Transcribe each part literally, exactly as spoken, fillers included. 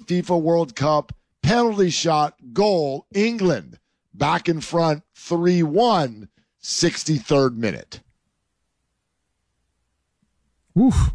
FIFA World Cup, penalty shot, goal, England back in front, three one, sixty-third minute. Oof.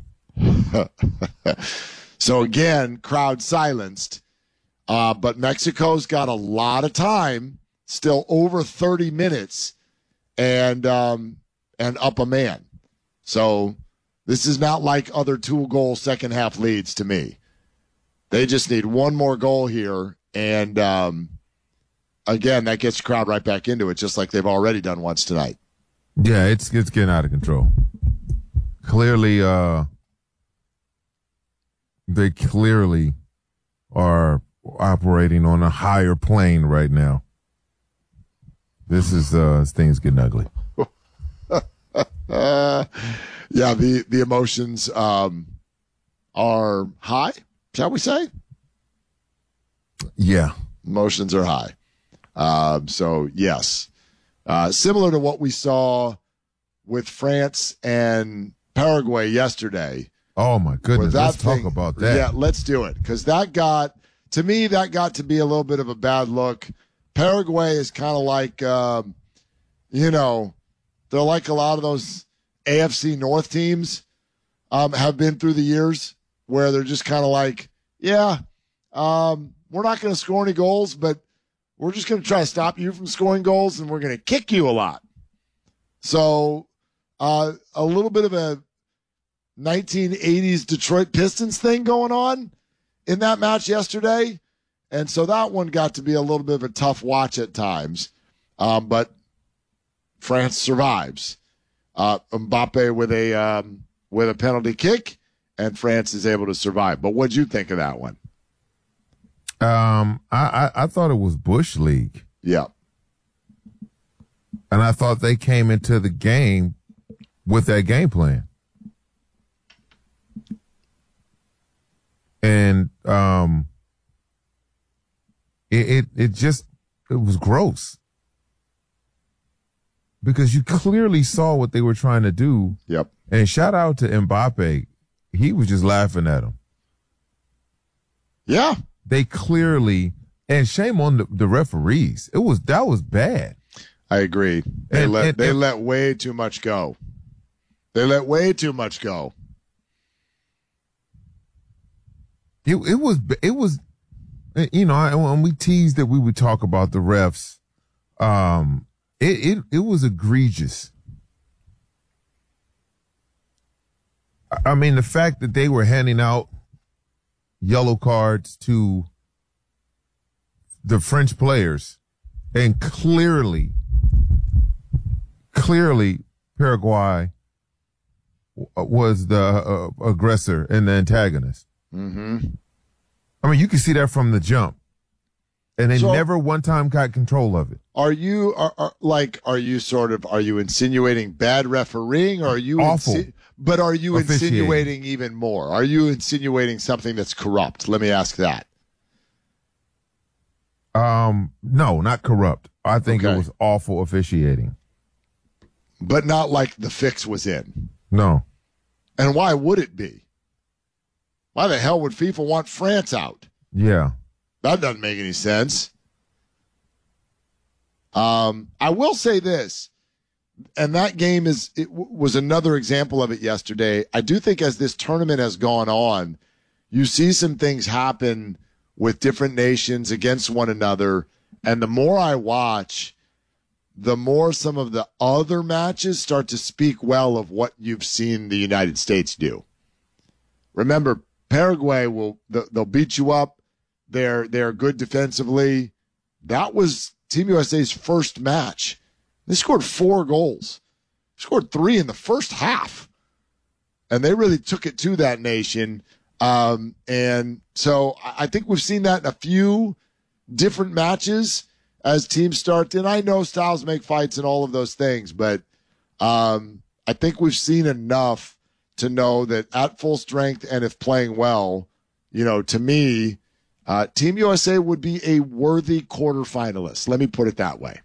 So again, crowd silenced, uh, but Mexico's got a lot of time, still over thirty minutes, and um, and up a man. So this is not like other two-goal second-half leads to me. They just need one more goal here, and um, again, that gets the crowd right back into it, just like they've already done once tonight. Yeah, it's it's getting out of control. Clearly, uh, they clearly are operating on a higher plane right now. This is uh, this thing's getting ugly. uh, yeah, the the emotions um, are high, shall we say? Yeah, emotions are high. Um, so yes, uh, similar to what we saw with France and Paraguay yesterday. Oh my goodness, let's thing, talk about that. Yeah, let's do it, because that got to me that got to be a little bit of a bad look. Paraguay is kind of like, um, you know, they're like a lot of those A F C North teams um, have been through the years, where they're just kind of like, yeah, um, we're not going to score any goals, but we're just going to try to stop you from scoring goals, and we're going to kick you a lot. So uh, a little bit of a nineteen eighties Detroit Pistons thing going on in that match yesterday. And so that one got to be a little bit of a tough watch at times. Um, but France survives. Uh, Mbappe with a um, with a penalty kick, and France is able to survive. But what'd you think of that one? Um, I, I, I thought it was Bush League. Yeah. And I thought they came into the game with that game plan. And um, it, it it just it was gross, because you clearly saw what they were trying to do. Yep. And shout out to Mbappe, he was just laughing at him. Yeah. They clearly, and shame on the, the referees. It was that was bad. I agree. They and, let and, they and, let way too much go. They let way too much go. It it was it was, you know, when we teased that we would talk about the refs, um, it it it was egregious. I mean, the fact that they were handing out yellow cards to the French players, and clearly, clearly Paraguay was the uh, aggressor and the antagonist. Mm-hmm. I mean, you can see that from the jump, and they so, never one time got control of it. Are you are, are like are you sort of are you insinuating bad refereeing, or are you awful? Insi- but are you officiating. insinuating even more? Are you insinuating something that's corrupt? Let me ask that. Um, no, not corrupt. I think okay. it was awful officiating, but not like the fix was in. No. And why would it be? Why the hell would FIFA want France out? Yeah. That doesn't make any sense. Um, I will say this, and that game is it w- was another example of it yesterday. I do think as this tournament has gone on, you see some things happen with different nations against one another, and the more I watch, the more some of the other matches start to speak well of what you've seen the United States do. Remember, Paraguay will they'll beat you up. They're they're good defensively. That was Team U S A's first match. They scored four goals. Scored three in the first half. And they really took it to that nation. Um, and so I think we've seen that in a few different matches as teams start. And I know styles make fights and all of those things, but um, I think we've seen enough to know that at full strength and if playing well, you know, to me, uh, Team U S A would be a worthy quarterfinalist. Let me put it that way.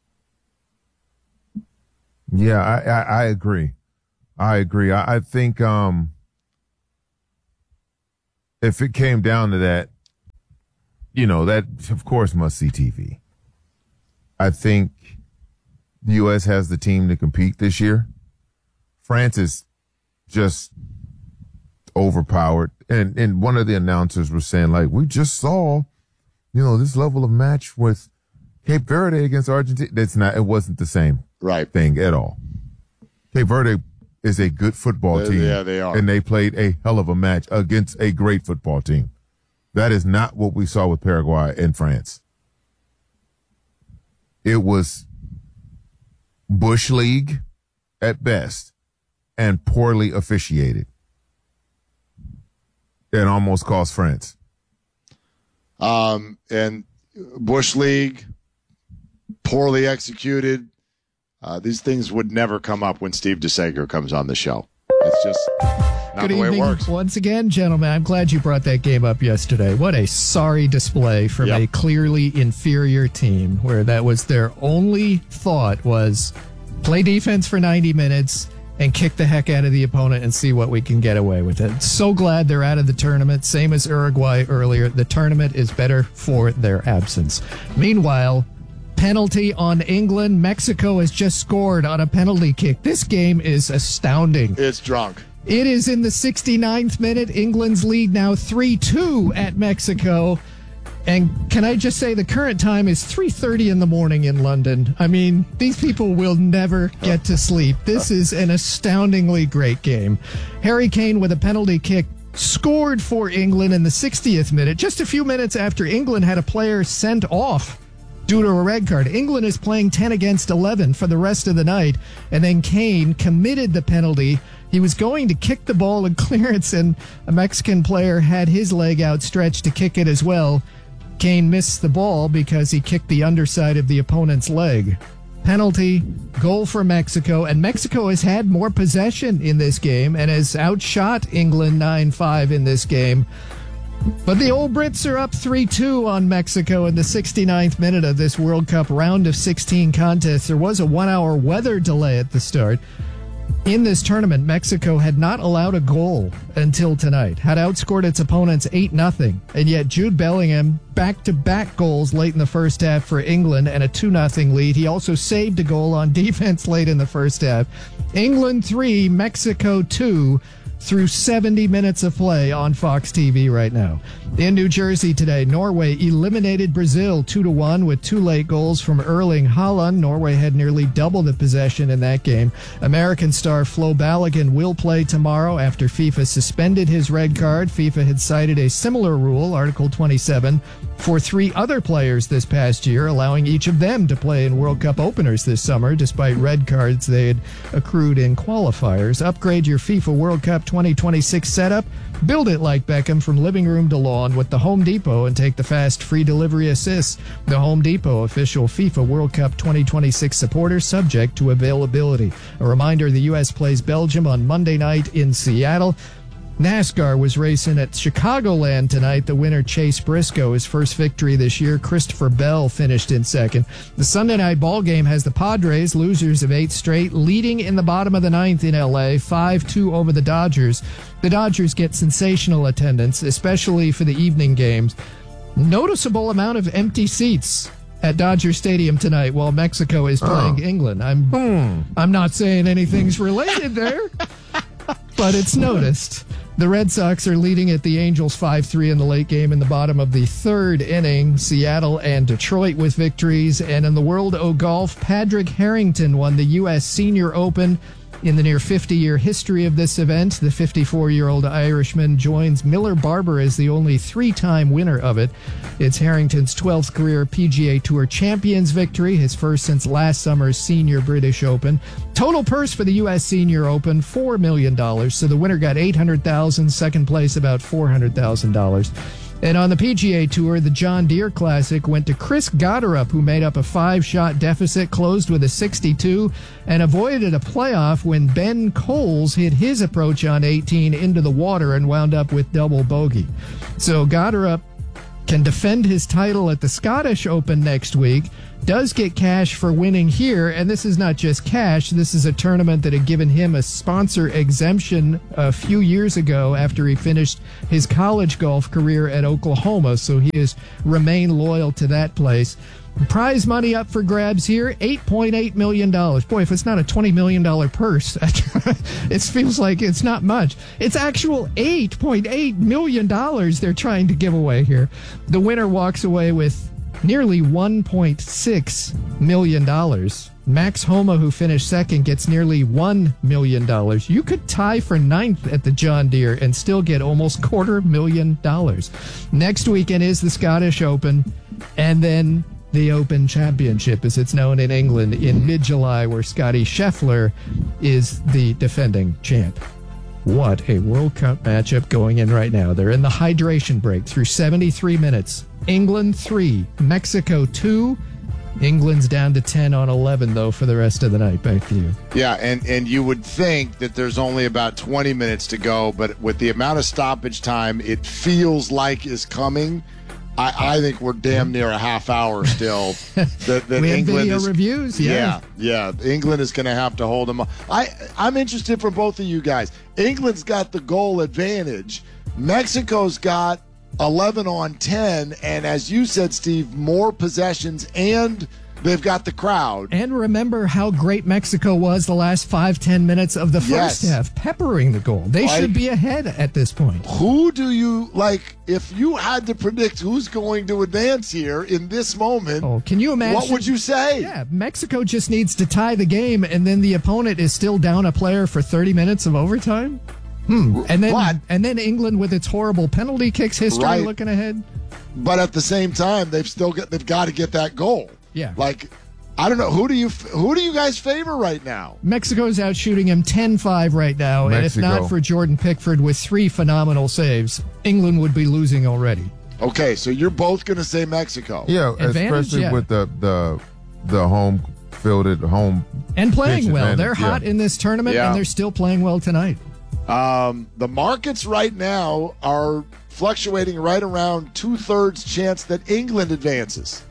Yeah, I, I, I agree. I agree. I, I think um, if it came down to that, you know, that, of course, must-see T V. I think the U S has the team to compete this year. France is just overpowered. And, and one of the announcers was saying, like, we just saw, you know, this level of match with Cape Verde against Argentina. That's not, it wasn't the same right thing at all. Cape Verde is a good football they, team. Yeah, they are. And they played a hell of a match against a great football team. That is not what we saw with Paraguay and France. It was Bush League at best and poorly officiated. It almost cost France. Um, and Bush League, poorly executed. Uh, these things would never come up when Steve DeSager comes on the show. It's just not Good the way evening it works. once again, gentlemen. I'm glad you brought that game up yesterday. What a sorry display from Yep. a clearly inferior team where that was their only thought was play defense for ninety minutes and kick the heck out of the opponent and see what we can get away with it. So glad they're out of the tournament. Same as Uruguay earlier. The tournament is better for their absence. Meanwhile, penalty on England. Mexico has just scored on a penalty kick. This game is astounding. It's drunk. It is in the sixty-ninth minute. England's lead now three two at Mexico. And can I just say the current time is three thirty in the morning in London. I mean, these people will never get to sleep. This is an astoundingly great game. Harry Kane with a penalty kick scored for England in the sixtieth minute, just a few minutes after England had a player sent off due to a red card. England is playing ten against eleven for the rest of the night, and then Kane committed the penalty. He was going to kick the ball in clearance, and a Mexican player had his leg outstretched to kick it as well. Kane missed the ball because he kicked the underside of the opponent's leg. Penalty, goal for Mexico, and Mexico has had more possession in this game and has outshot England nine five in this game. But the old Brits are up three two on Mexico in the sixty-ninth minute of this World Cup round of sixteen contest. There was a one-hour weather delay at the start. In this tournament, Mexico had not allowed a goal until tonight, had outscored its opponents eight nothing, and yet Jude Bellingham back-to-back goals late in the first half for England and a two nothing lead. He also saved a goal on defense late in the first half. England three, Mexico two, through seventy minutes of play on Fox T V right now. In New Jersey today, Norway eliminated Brazil two to one with two late goals from Erling Haaland. Norway had nearly double the possession in that game. American star Flo Balogun will play tomorrow after FIFA suspended his red card. FIFA had cited a similar rule, Article twenty-seven, for three other players this past year, allowing each of them to play in World Cup openers this summer, despite red cards they had accrued in qualifiers. Upgrade your FIFA World Cup twenty twenty-six setup. Build it like Beckham from living room to lawn with the Home Depot and take the fast free delivery assists. The Home Depot official FIFA World Cup twenty twenty-six supporter, subject to availability. A reminder, the U S plays Belgium on Monday night in Seattle. NASCAR was racing at Chicagoland tonight. The winner, Chase Briscoe, his first victory this year. Christopher Bell finished in second. The Sunday night ball game has the Padres, losers of eight straight, leading in the bottom of the ninth in L A, five two over the Dodgers. The Dodgers get sensational attendance, especially for the evening games. Noticeable amount of empty seats at Dodger Stadium tonight while Mexico is playing oh. England. I'm, hmm. I'm not saying anything's related there, but it's noticed. The Red Sox are leading at the Angels five three in the late game in the bottom of the third inning. Seattle and Detroit with victories. And in the World of Golf, Padraig Harrington won the U S Senior Open. In the near fifty-year history of this event, the fifty-four-year-old Irishman joins Miller Barber as the only three-time winner of it. It's Harrington's twelfth career P G A Tour Champions victory, his first since last summer's Senior British Open. Total purse for the U S Senior Open, four million dollars. So the winner got eight hundred thousand dollars, second place about four hundred thousand dollars. And on the P G A Tour, the John Deere Classic went to Chris Gotterup, who made up a five-shot deficit, closed with a sixty-two, and avoided a playoff when Ben Coles hit his approach on eighteen into the water and wound up with double bogey. So Gotterup can defend his title at the Scottish Open next week. does get cash for winning here. And this is not just cash. This is a tournament that had given him a sponsor exemption a few years ago after he finished his college golf career at Oklahoma. So he has remained loyal to that place. Prize money up for grabs here, eight point eight million dollars. Boy, if it's not a twenty million dollars purse, it feels like it's not much. It's actual eight point eight million dollars they're trying to give away here. The winner walks away with nearly one point six million dollars. Max Homa, who finished second, gets nearly one million dollars. You could tie for ninth at the John Deere and still get almost quarter million dollars. Next weekend is the Scottish Open, and then the Open Championship, as it's known in England, in mid-July, where Scotty Scheffler is the defending champ. What a World Cup matchup going in right now. They're in the hydration break through seventy-three minutes. England three, Mexico two. England's down to ten on eleven, though, for the rest of the night. Back to you. Yeah, and, and you would think that there's only about twenty minutes to go, but with the amount of stoppage time it feels like is coming, I, I think we're damn near a half hour still. that, that we have England video is, reviews, yeah. Yeah, yeah. England is going to have to hold them up. I, I'm interested from both of you guys. England's got the goal advantage. Mexico's got eleven on ten, and as you said, Steve, more possessions, and they've got the crowd. And remember how great Mexico was the last five, ten minutes of the Yes. first half, peppering the goal. They Like- should be ahead at this point. Who do you, like, if you had to predict who's going to advance here in this moment, Oh, can you imagine? what would you say? Yeah, Mexico just needs to tie the game, and then the opponent is still down a player for thirty minutes of overtime. Hmm. And then, But- and then England with its horrible penalty kicks history Right. looking ahead. But at the same time, they've still got, they've got to get that goal. Yeah. Like, I don't know. Who do you, who do you guys favor right now? Mexico's out shooting him ten five right now, and if Mexico. not for Jordan Pickford with three phenomenal saves, England would be losing already. Okay, so you're both going to say Mexico. Yeah, Advantage, especially yeah. with the the the home fielded home And playing pitch well. advantage, They're hot yeah. in this tournament, Yeah. and they're still playing well tonight. Um, the markets right now are fluctuating right around two-thirds chance that England advances.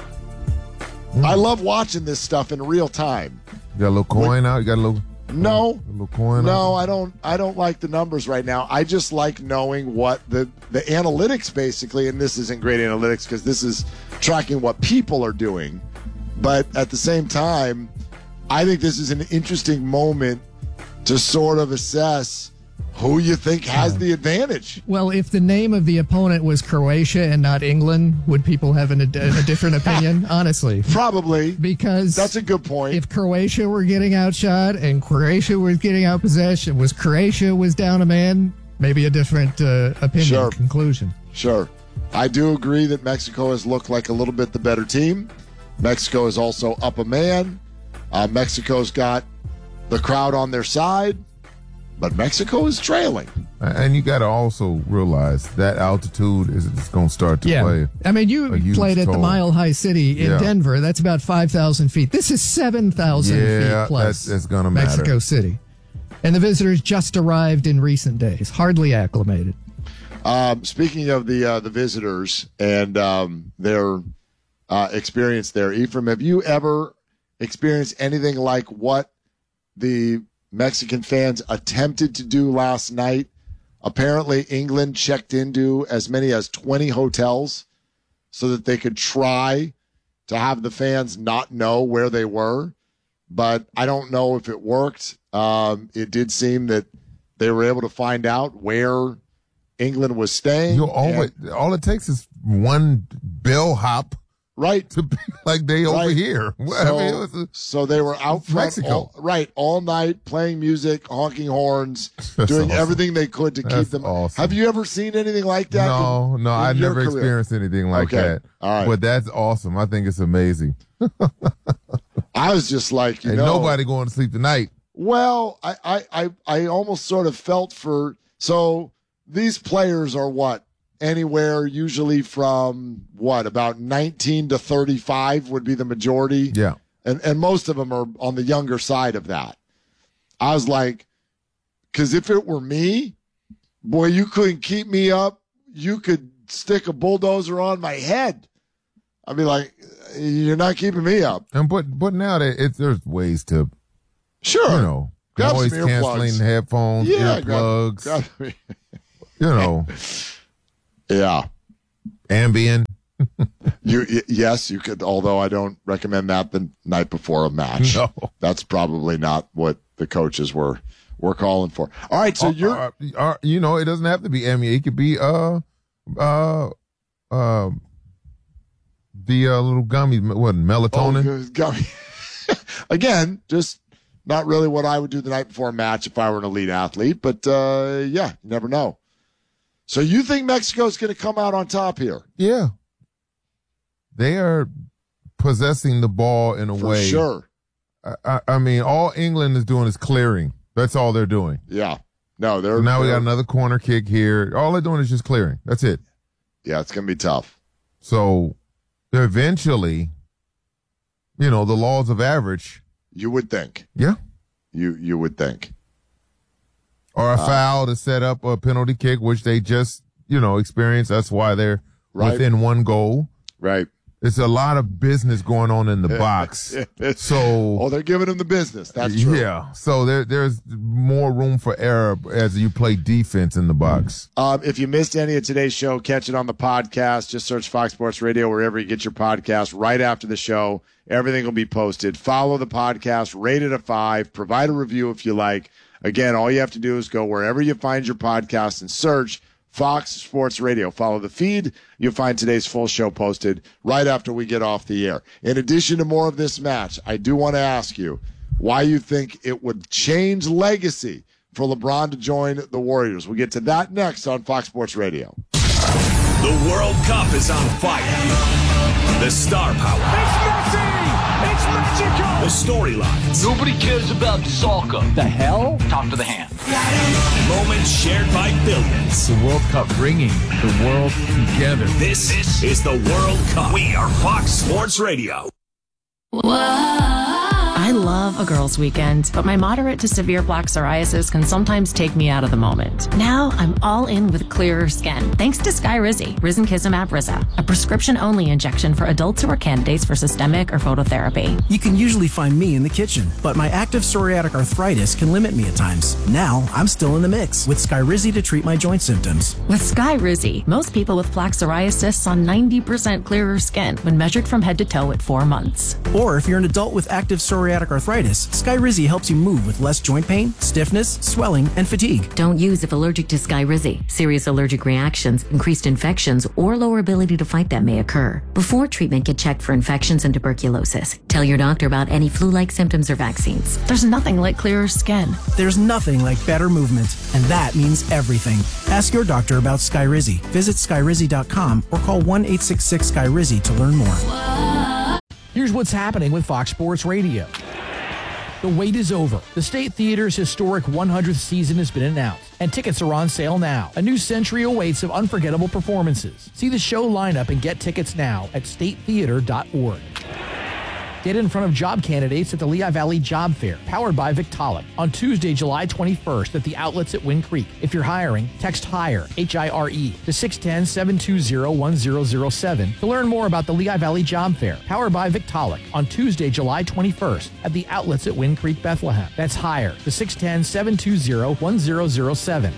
I love watching this stuff in real time. You got a little coin out. You got a little No, a little coin. no, out? I don't. I don't like the numbers right now. I just like knowing what the the analytics basically. And this isn't great analytics because this is tracking what people are doing. But at the same time, I think this is an interesting moment to sort of assess who you think has the advantage. Well, if the name of the opponent was Croatia and not England, would people have an, a, a different opinion? Honestly. Probably. Because That's a good point. if Croatia were getting outshot and Croatia was getting out possession, was Croatia was down a man, maybe a different uh, opinion Sure. conclusion. Sure. I do agree that Mexico has looked like a little bit the better team. Mexico is also up a man. Uh, Mexico's got the crowd on their side, but Mexico is trailing. And you got to also realize that altitude is going to start to Yeah. play. I mean, you a huge played at the toll. Mile High City in Yeah. Denver. That's about five thousand feet. This is seven thousand Yeah, feet plus. that's- that's gonna matter. Mexico City. And the visitors just arrived in recent days, hardly acclimated. Um, speaking of the uh, the visitors and um, their uh, experience there, Ephraim, have you ever experienced anything like what the Mexican fans attempted to do last night? Apparently, England checked into as many as twenty hotels so that they could try to have the fans not know where they were. But I don't know if it worked. Um, it did seem that they were able to find out where England was staying. You always, all it takes is one bellhop Right. to be like they over Right. here. Well, So, I mean, it was a- so they were out front, Mexico. all, right, all night playing music, honking horns, That's doing awesome. everything they could to keep That's them. awesome. Have you ever seen anything like that? no, in- no, in I your never career? experienced anything like Okay. that. All right. But that's awesome. I think it's amazing. I was just like, you Ain't know, nobody going to sleep tonight. well, I, I, I, I almost sort of felt for, so these players are what? Anywhere usually from what, about nineteen to thirty-five would be the majority. Yeah. And, and most of them are on the younger side of that. I was like, because if it were me, boy, you couldn't keep me up. You could stick a bulldozer on my head. I'd be like, you're not keeping me up. And but but now that it's there's ways to, sure, you know, grab noise some canceling earplugs. headphones, Yeah, earplugs, grab, grab, you know, yeah. Ambien. You y- yes, you could. Although I don't recommend that the night before a match. No. That's probably not what the coaches were were calling for. All right, so Uh, you're uh, uh, you know, it doesn't have to be Ambien. It could be uh uh uh the uh, little gummy, what melatonin. Oh, good. Gummy. Again, just not really what I would do the night before a match if I were an elite athlete. But uh, yeah, you never know. So you think Mexico's going to come out on top here? Yeah, they are possessing the ball in a For way. sure. I, I, I mean, all England is doing is clearing. That's all they're doing. Yeah. No, they're So now we they're- got another corner kick here. All they're doing is just clearing. That's it. Yeah, it's going to be tough. So eventually, you know, the laws of average. You would think. Yeah. You you would think. Or a Uh, foul to set up a penalty kick, which they just, you know, experienced. That's why they're Right. within one goal. Right. There's a lot of business going on in the box. So, Oh, they're giving him the business. That's true. yeah. So there, there's more room for error as you play defense in the box. Um, if you missed any of today's show, catch it on the podcast. Just search Fox Sports Radio wherever you get your podcast. Right after the show, everything will be posted. Follow the podcast, rate it a five, provide a review if you like. Again, all you have to do is go wherever you find your podcast and search Fox Sports Radio. Follow the feed. You'll find today's full show posted right after we get off the air. In addition to more of this match, I do want to ask you why you think it would change legacy for LeBron to join the Warriors. We'll get to that next on Fox Sports Radio. The World Cup is on fire. The star power. It's Messi! It's Mexico! The storylines. Nobody cares about soccer. The hell? Talk to the hand. Moments shared by billions. The World Cup bringing the world together. This, this is the World Cup. We are Fox Sports Radio. I love a girls' weekend, but my moderate to severe plaque psoriasis can sometimes take me out of the moment. Now I'm all in with clearer skin, thanks to Skyrizi, Risankizumab Riza, a prescription-only injection for adults who are candidates for systemic or phototherapy. You can usually find me in the kitchen, but my active psoriatic arthritis can limit me at times. Now I'm still in the mix with Skyrizi to treat my joint symptoms. With Skyrizi, most people with plaque psoriasis saw ninety percent clearer skin when measured from head to toe at four months. Or if you're an adult with active psoriatic arthritis, Skyrizi helps you move with less joint pain, stiffness, swelling, and fatigue. Don't use if allergic to Skyrizi. Serious allergic reactions, increased infections, or lower ability to fight them may occur. Before treatment, get checked for infections and tuberculosis. Tell your doctor about any flu-like symptoms or vaccines. There's nothing like clearer skin. There's nothing like better movement, and that means everything. Ask your doctor about Skyrizi. Visit skyrizi dot com or call one eight six six Skyrizi to learn more. Here's what's happening with Fox Sports Radio. The wait is over. The State Theater's historic one hundredth season has been announced, and tickets are on sale now. A new century awaits of unforgettable performances. See the show lineup and get tickets now at state theater dot org. Get in front of job candidates at the Lehigh Valley Job Fair, powered by Victaulic, on Tuesday, July twenty-first at the outlets at Wind Creek. If you're hiring, text HIRE, H I R E, to six one zero, seven two zero, one zero zero seven to learn more about the Lehigh Valley Job Fair, powered by Victaulic, on Tuesday, July twenty-first at the outlets at Wind Creek, Bethlehem. That's HIRE, to six one zero, seven two zero, one zero zero seven.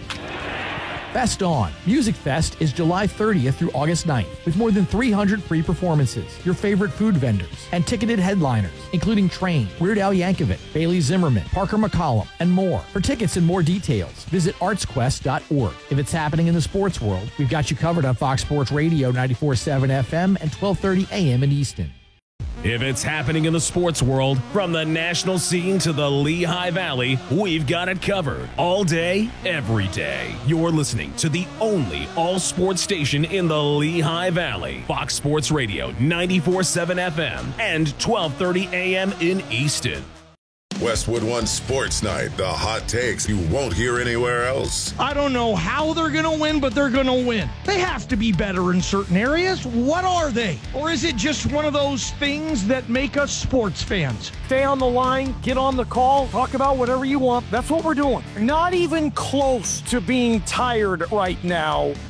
Fest On. Music Fest is July thirtieth through August ninth, with more than three hundred free performances, your favorite food vendors, and ticketed headliners, including Train, Weird Al Yankovic, Bailey Zimmerman, Parker McCollum, and more. For tickets and more details, visit arts quest dot org. If it's happening in the sports world, we've got you covered on Fox Sports Radio ninety-four point seven F M and twelve thirty A M in Easton. If it's happening in the sports world, from the national scene to the Lehigh Valley, we've got it covered. All day, every day. You're listening to the only all-sports station in the Lehigh Valley. Fox Sports Radio, ninety-four point seven F M and twelve thirty A M in Easton. Westwood One Sports Night, the hot takes you won't hear anywhere else. I don't know how they're going to win, but they're going to win. They have to be better in certain areas. What are they? Or is it just one of those things that make us sports fans? Stay on the line, get on the call, talk about whatever you want. That's what we're doing. Not even close to being tired right now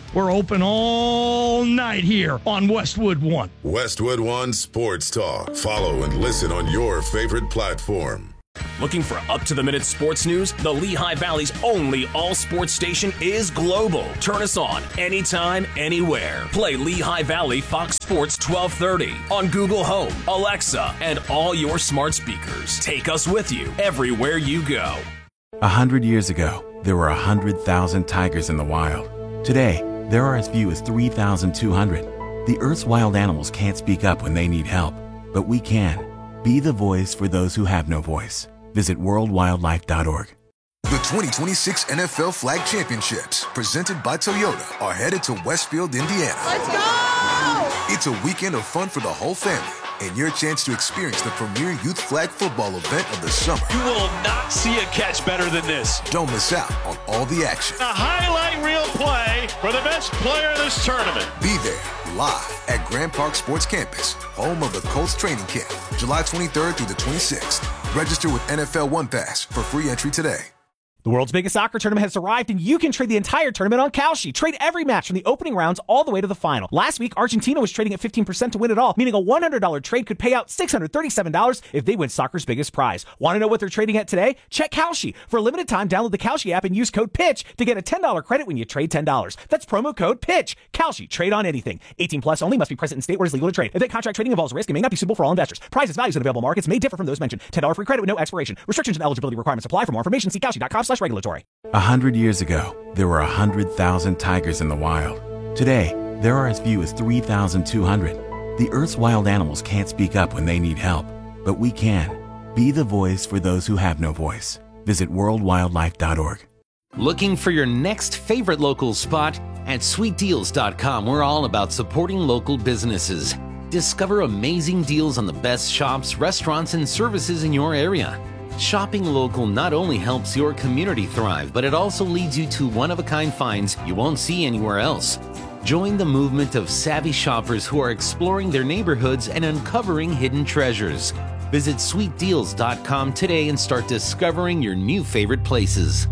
We're open all night here on Westwood One. Westwood One Sports Talk. Follow and listen on your favorite platform. Looking for up-to-the-minute sports news? The Lehigh Valley's only all-sports station is global. Turn us on anytime, anywhere. Play Lehigh Valley Fox Sports twelve thirty on Google Home, Alexa, and all your smart speakers. Take us with you everywhere you go. A hundred years ago, there were a hundred thousand tigers in the wild. Today, there are as few as three thousand two hundred. The Earth's wild animals can't speak up when they need help, but we can. Be the voice for those who have no voice. Visit world wildlife dot org. The twenty twenty-six N F L Flag Championships, presented by Toyota, are headed to Westfield, Indiana. Let's go! It's a weekend of fun for the whole family and your chance to experience the premier youth flag football event of the summer. You will not see a catch better than this. Don't miss out on all the action. A highlight reel play for the best player in this tournament. Be there live at Grand Park Sports Campus, home of the Colts training camp, July twenty-third through the twenty-sixth. Register with N F L One Pass for free entry today. The world's biggest soccer tournament has arrived, and you can trade the entire tournament on Kalshi. Trade every match from the opening rounds all the way to the final. Last week, Argentina was trading at fifteen percent to win it all, meaning a one hundred dollars trade could pay out six hundred thirty-seven dollars if they win soccer's biggest prize. Want to know what they're trading at today? Check Kalshi. For a limited time, download the Kalshi app and use code PITCH to get a ten dollars credit when you trade ten dollars. That's promo code PITCH. Kalshi. Trade on anything. eighteen plus only. Must be present in state where it's legal to trade. Event contract trading involves risk and may not be suitable for all investors. Prizes, values, and available markets may differ from those mentioned. ten dollars free credit with no expiration. Restrictions and eligibility requirements apply. For more information, see Kalshi dot com slash regulatory. A hundred years ago, there were a hundred thousand tigers in the wild. Today, there are as few as three thousand two hundred. The Earth's wild animals can't speak up when they need help, but we can. Be the voice for those who have no voice. Visit world wildlife dot org. Looking for your next favorite local spot? At sweet deals dot com, we're all about supporting local businesses. Discover amazing deals on the best shops, restaurants, and services in your area. Shopping local not only helps your community thrive, but it also leads you to one-of-a-kind finds you won't see anywhere else. Join the movement of savvy shoppers who are exploring their neighborhoods and uncovering hidden treasures. Visit sweet deals dot com today and start discovering your new favorite places.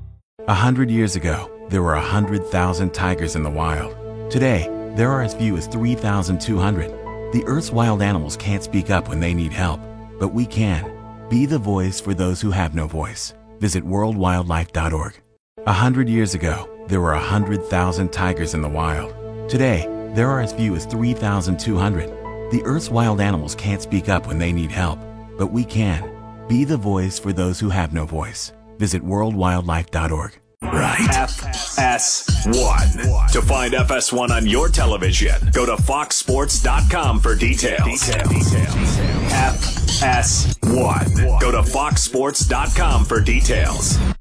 A hundred years ago, there were a hundred thousand tigers in the wild. Today, there are as few as three thousand two hundred. The Earth's wild animals can't speak up when they need help, but we can. Be the voice for those who have no voice. Visit world wildlife dot org. A hundred years ago, there were a hundred thousand tigers in the wild. Today, there are as few as three thousand two hundred. The Earth's wild animals can't speak up when they need help, but we can. Be the voice for those who have no voice. Visit world wildlife dot org. Right. F S one. To find F S one on your television, go to fox sports dot com for details. Details. F S one. Go to fox sports dot com for details.